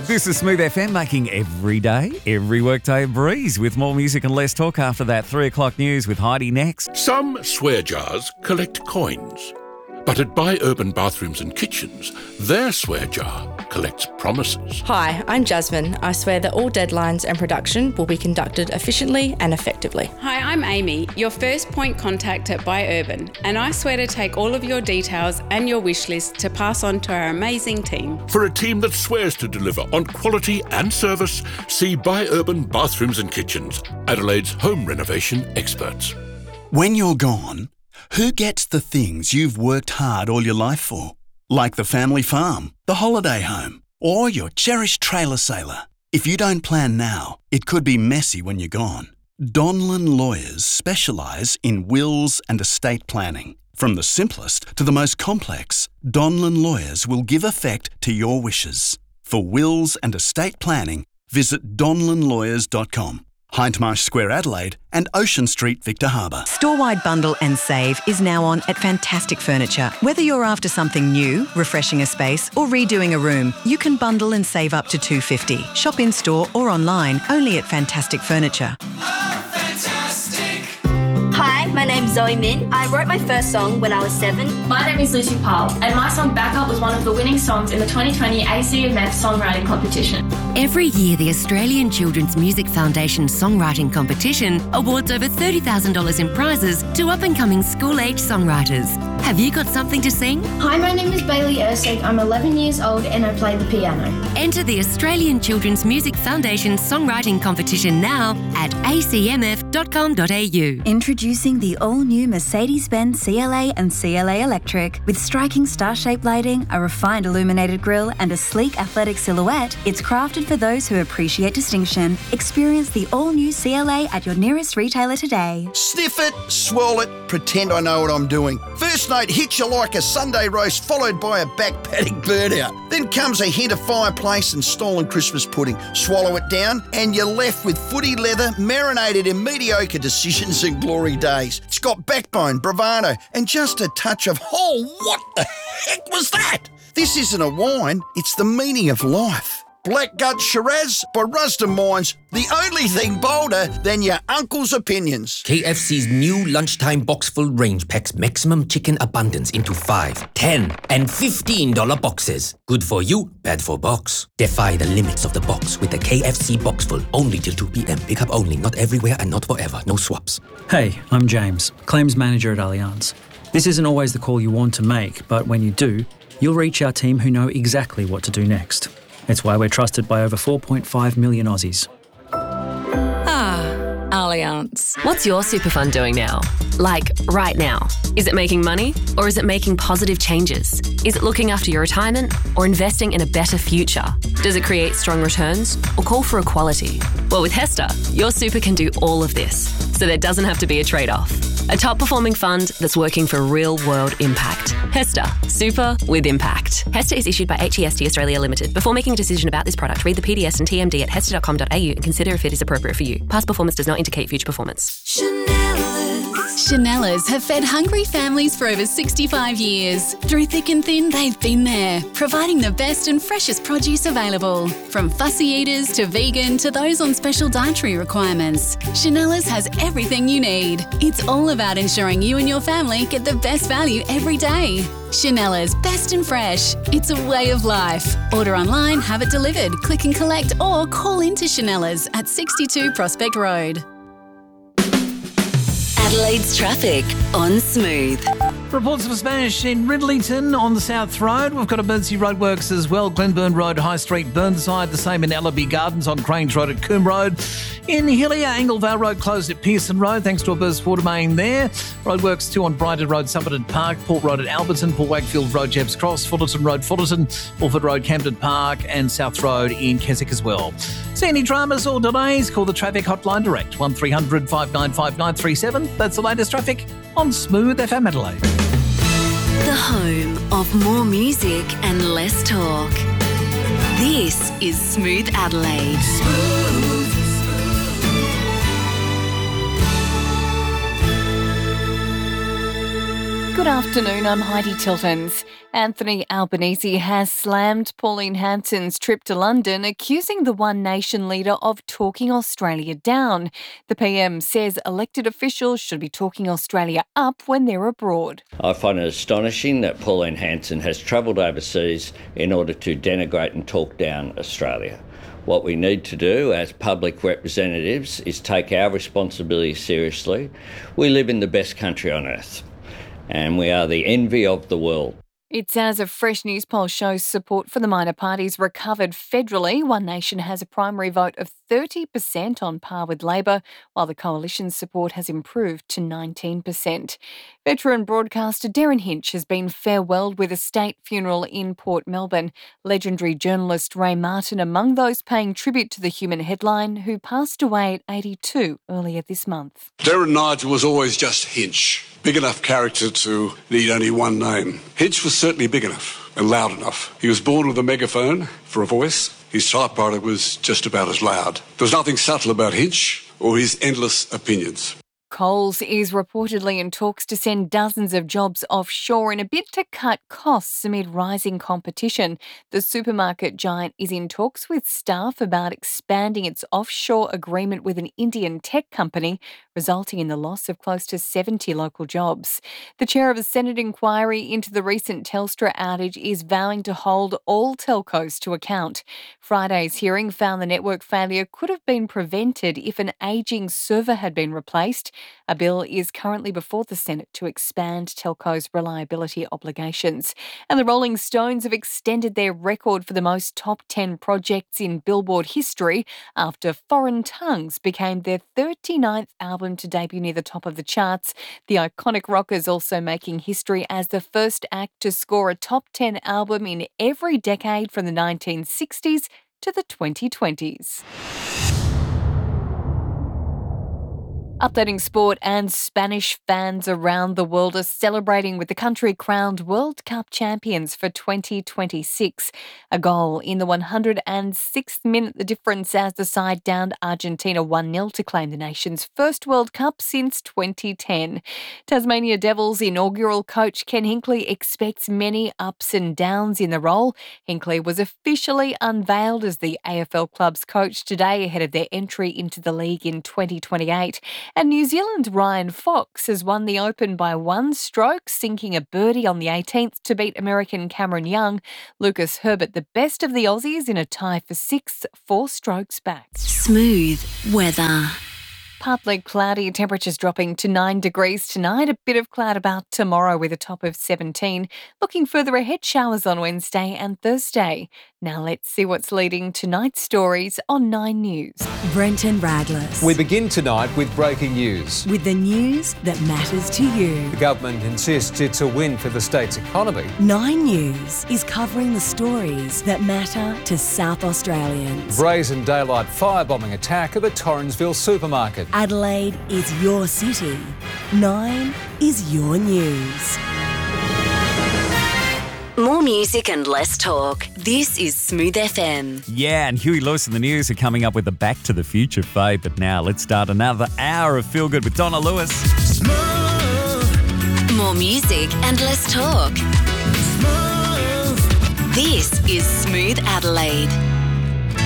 This is Smooth FM, making every day, every workday a breeze, with more music and less talk after that 3 o'clock news with Heidi next. Some swear jars collect coins, but at Buy Urban Bathrooms and Kitchens, their swear jar collects promises. Hi, I'm Jasmine. I swear that all deadlines and production will be conducted efficiently and effectively. Hi, I'm Amy, your first point contact at Buy Urban, and I swear to take all of your details and your wish list to pass on to our amazing team. For a team that swears to deliver on quality and service, see Buy Urban Bathrooms and Kitchens, Adelaide's home renovation experts. When you're gone, who gets the things you've worked hard all your life for? Like the family farm, the holiday home, or your cherished trailer sailor. If you don't plan now, it could be messy when you're gone. Donlan Lawyers specialise in wills and estate planning. From the simplest to the most complex, Donlan Lawyers will give effect to your wishes. For wills and estate planning, visit donlanlawyers.com. Hindmarsh Square, Adelaide, and Ocean Street, Victor Harbour. Store-wide bundle and save is now on at Fantastic Furniture. Whether you're after something new, refreshing a space, or redoing a room, you can bundle and save up to $250. Shop in store or online, only at Fantastic Furniture. Hi, my name's Zoe Min. I wrote my first song when I was 7. My name is Lucy Powell, and my song Backup was one of the winning songs in the 2020 ACMF Songwriting Competition. Every year, the Australian Children's Music Foundation Songwriting Competition awards over $30,000 in prizes to up-and-coming school-age songwriters. Have you got something to sing? Hi, my name is Bailey Ersig. I'm 11 years old and I play the piano. Enter the Australian Children's Music Foundation Songwriting Competition now at acmf.com.au. Introducing the all-new Mercedes-Benz CLA and CLA Electric. With striking star-shaped lighting, a refined illuminated grille and a sleek athletic silhouette, it's crafted for those who appreciate distinction. Experience the all-new CLA at your nearest retailer today. Sniff it, swirl it, pretend I know what I'm doing. First note hits you like a Sunday roast followed by a back paddock burnout. Then comes a hint of fireplace and stolen Christmas pudding. Swallow it down and you're left with footy leather marinated in mediocre decisions and glory days. It's got backbone, bravado and just a touch of, oh, what the heck was that? This isn't a wine, it's the meaning of life. Blackgut Shiraz by Rusden Mines, the only thing bolder than your uncle's opinions. KFC's new lunchtime box full range packs maximum chicken abundance into 5, 10 and $15 boxes. Good for you, bad for box. Defy the limits of the box with the KFC box full, only till 2 p.m. Pick up only, not everywhere and not forever. No swaps. Hey, I'm James, Claims Manager at Allianz. This isn't always the call you want to make, but when you do, you'll reach our team who know exactly what to do next. It's why we're trusted by over 4.5 million Aussies. Allianz. What's your super fund doing now? Like, right now? Is it making money or is it making positive changes? Is it looking after your retirement or investing in a better future? Does it create strong returns or call for equality? Well, with HESTA, your super can do all of this, so there doesn't have to be a trade-off. A top-performing fund that's working for real-world impact. HESTA. Super with impact. HESTA is issued by HEST Australia Limited. Before making a decision about this product, read the PDS and TMD at hesta.com.au and consider if it is appropriate for you. Past performance does not indicate future performance. Chanellas have fed hungry families for over 65 years. Through thick and thin, they've been there, providing the best and freshest produce available. From fussy eaters to vegan to those on special dietary requirements, Chanellas has everything you need. It's all about ensuring you and your family get the best value every day. Chanellas, best and fresh. It's a way of life. Order online, have it delivered, click and collect, or call into Chanellas at 62 Prospect Road. Adelaide's traffic on Smooth. Reports of a smash in Ridleyton on the South Road. We've got emergency roadworks as well. Glenburn Road, High Street, Burnside. The same in Ellaby Gardens on Cranes Road at Coombe Road. In Hillier, Anglevale Road closed at Pearson Road thanks to a burst water main there. Roadworks 2 on Brighton Road, Somerton Park. Port Road at Alberton. Port Wakefield Road, Jebbs Cross. Fullerton Road, Fullerton. Wolford Road, Camden Park. And South Road in Keswick as well. See any dramas or delays? Call the traffic hotline direct. 1300 595 937. That's the latest traffic on Smooth FM Adelaide. The home of more music and less talk. This is Smooth Adelaide. Good afternoon, I'm Heidi Tiltons. Anthony Albanese has slammed Pauline Hanson's trip to London, accusing the One Nation leader of talking Australia down. The PM says elected officials should be talking Australia up when they're abroad. I find it astonishing that Pauline Hanson has travelled overseas in order to denigrate and talk down Australia. What we need to do as public representatives is take our responsibility seriously. We live in the best country on earth, and we are the envy of the world. It's as a fresh news poll shows support for the minor parties recovered federally. One Nation has a primary vote of 30% on par with Labor, while the coalition's support has improved to 19%. Veteran broadcaster Darren Hinch has been farewelled with a state funeral in Port Melbourne. Legendary journalist Ray Martin among those paying tribute to the human headline, who passed away at 82 earlier this month. Darren Nigel was always just Hinch. Big enough character to need only one name. Hinch was certainly big enough and loud enough. He was born with a megaphone for a voice. His typewriter was just about as loud. There was nothing subtle about Hinch or his endless opinions. Coles is reportedly in talks to send dozens of jobs offshore in a bid to cut costs amid rising competition. The supermarket giant is in talks with staff about expanding its offshore agreement with an Indian tech company, resulting in the loss of close to 70 local jobs. The chair of a Senate inquiry into the recent Telstra outage is vowing to hold all telcos to account. Friday's hearing found the network failure could have been prevented if an ageing server had been replaced. A bill is currently before the Senate to expand telcos' reliability obligations. And the Rolling Stones have extended their record for the most top 10 projects in Billboard history after Foreign Tongues became their 39th album to debut near the top of the charts. The iconic rockers also making history as the first act to score a top 10 album in every decade from the 1960s to the 2020s. Updating sport, and Spanish fans around the world are celebrating with the country crowned World Cup champions for 2026. A goal in the 106th minute, the difference as the side downed Argentina 1-0 to claim the nation's first World Cup since 2010. Tasmania Devils inaugural coach Ken Hinkley expects many ups and downs in the role. Hinkley was officially unveiled as the AFL club's coach today ahead of their entry into the league in 2028. And New Zealand's Ryan Fox has won the Open by one stroke, sinking a birdie on the 18th to beat American Cameron Young. Lucas Herbert, the best of the Aussies, in a tie for 6th, 4 strokes back. Smooth weather. Partly cloudy, temperatures dropping to 9 degrees tonight. A bit of cloud about tomorrow with a top of 17. Looking further ahead, showers on Wednesday and Thursday. Now let's see what's leading tonight's stories on 9 News. Brenton Raglas. We begin tonight with breaking news. With the news that matters to you. The government insists it's a win for the state's economy. 9 News is covering the stories that matter to South Australians. Brazen daylight firebombing attack at the Torrensville supermarket. Adelaide is your city. 9 is your news. More music and less talk. This is Smooth FM. Yeah, and Huey Lewis and the News are coming up with a Back to the Future fade. But now let's start another hour of Feel Good with Donna Lewis. Smooth. More music and less talk. Smooth. This is Smooth Adelaide.